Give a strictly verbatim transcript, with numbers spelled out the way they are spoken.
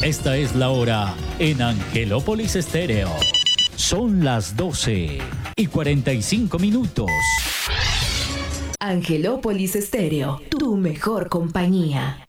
Esta es la hora en Angelópolis Estéreo. Son las doce y cuarenta y cinco minutos. Angelópolis Estéreo, tu mejor compañía.